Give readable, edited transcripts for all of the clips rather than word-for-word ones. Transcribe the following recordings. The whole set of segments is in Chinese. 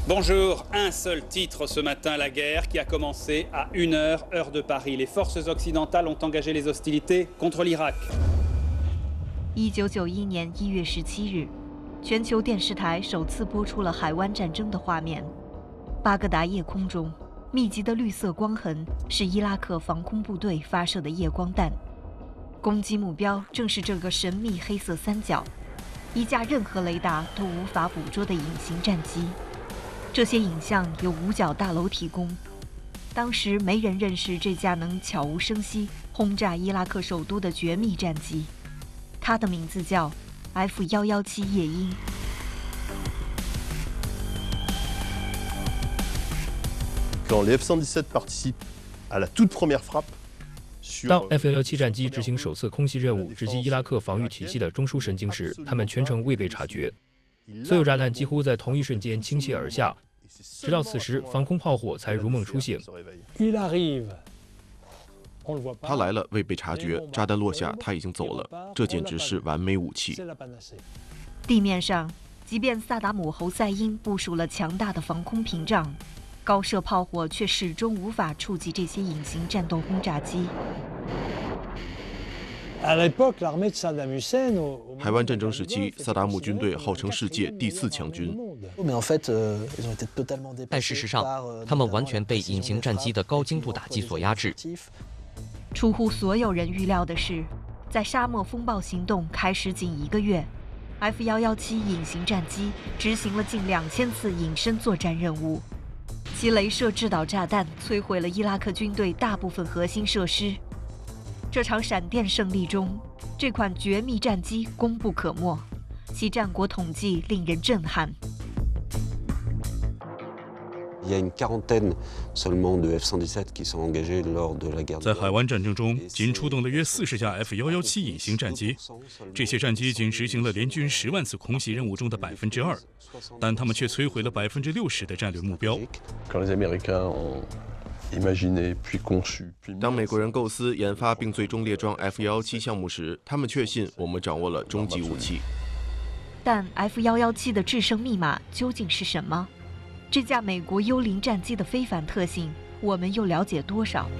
Bonjour, un seul titre ce matin, la guerre qui a commencé à 1h, heure de Paris. Les forces occidentales ont engagé les hostilités contre l'Irak. 1991年1月17日，全球电视台首次播出了海湾战争的画面。巴格达夜空中，密集的绿色光痕是伊拉克防空部队发射的夜光弹，攻击目标正是这个神秘黑色三角，一架任何雷达都无法捕捉的隐形战机。这些影像由五角大楼提供。当时没人认识这架能悄无声息轰炸伊拉克首都的绝密战机，它的名字叫 F-117夜鹰。 Quand les F-117 participent à la toute première frappe. 当 F-117战机执行首次空袭任务，直击伊拉克防御体系的中枢神经时，他们全程未被察觉。所有炸弹几乎在同一瞬间倾泻而下，直到此时，防空炮火才如梦初醒。 他来了，未被察觉，炸弹落下，他已经走了，这简直是完美武器。 地面上，即便萨达姆侯赛因部署了强大的防空屏障，高射炮火却始终无法触及这些隐形战斗轰炸机。 海湾战争时期，萨达姆军队号称世界第4强军。 但事实上，他们完全被隐形战机的高精度打击所压制。 出乎所有人预料的是，在沙漠风暴行动开始仅1个月 ，F-117隐形战机执行了近2000次隐身作战任务，其雷射制导炸弹摧毁了伊拉克军队大部分核心设施。这场闪电胜利中，这款绝密战机功不可没，其战果统计令人震撼。 在海湾战争中，仅出动了约40架 F-117隐形战机，这些战机仅执行了联军10万次空袭任务中的2%，但他们却摧毁了60%的战略目标。 当美国人构思、研发并最终列装 F-117项目时，他们确信我们掌握了终极武器。 但 F-117的制胜密码究竟是什么？这架美国幽灵战机的非凡特性，我们又了解多少？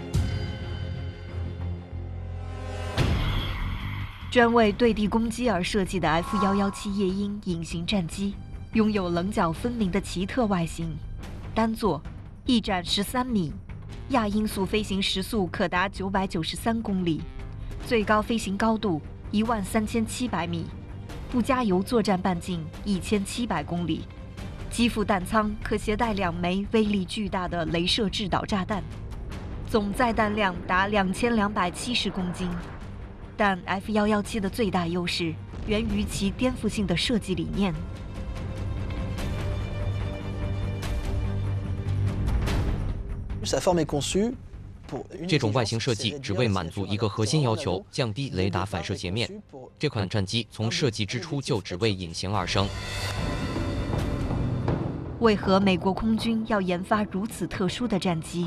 专为对地攻击而设计的 F-117夜鹰隐形战机，拥有棱角分明的奇特外形，单座，翼展13米。亚音速飞行时速可达993公里，最高飞行高度13700米，不加油作战半径1700公里。机腹弹舱可携带2枚威力巨大的雷射制导炸弹，总载弹量达2270公斤。但 F-117的最大优势源于其颠覆性的设计理念。 这种外形设计只为满足一个核心要求：降低雷达反射截面。这款战机从设计之初就只为隐形而生。 为何美国空军要研发如此特殊的战机？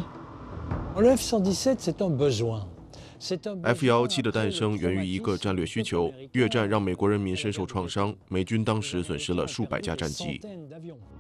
F-117的诞生源于一个战略需求：越战让美国人民深受创伤，美军当时损失了数百架战机。